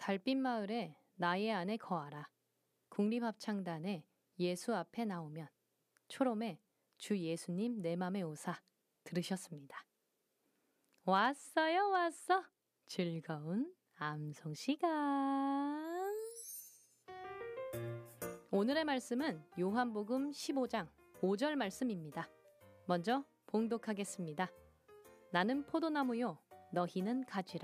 달빛마을에 나의 안에 거하라. 국립합창단의 예수 앞에 나오면, 초롬의 주 예수님 내 맘에 오사 들으셨습니다. 왔어요, 왔어. 즐거운 암송 시간. 오늘의 말씀은 요한복음 15장 5절 말씀입니다. 먼저 봉독하겠습니다. 나는 포도나무요, 너희는 가지라.